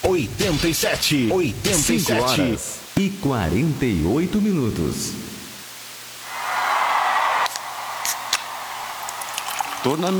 87. 5 horas e 48 minutos. Tô na